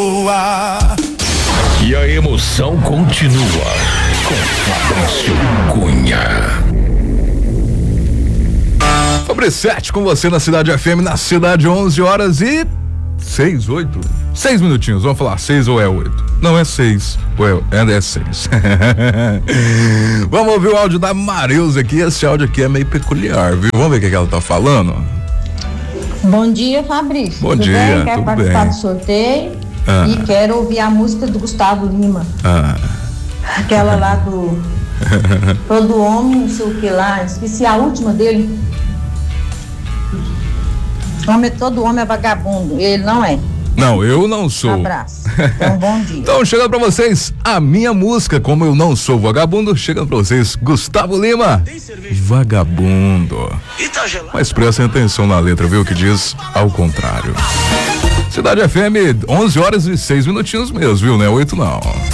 boa. E a emoção continua com Fabrício Cunha. Fabrício 7 com você na Cidade FM, na cidade 11 horas e 6 minutinhos, vamos falar 6 ou é 8? Não, é 6, é 6. Vamos ouvir o áudio da Marilza aqui, esse áudio aqui é meio peculiar, viu? Vamos ver o que ela tá falando. Bom dia, Fabrício. Bom dia, bem? Quero tudo participar bem. do sorteio e quero ouvir a música do Gustavo Lima. Aquela lá do Todo Homem, não sei o que lá, esqueci a última dele. Todo homem é vagabundo, ele não é. Não, eu não sou. Um abraço. Então, bom dia. Então, chegando pra vocês, a minha música, como eu não sou vagabundo, chegando pra vocês, Gustavo Lima, Vagabundo. Mas prestem atenção na letra, viu, que diz ao contrário. Cidade FM, 11 horas e 6 minutinhos mesmo, viu, né? 8 não.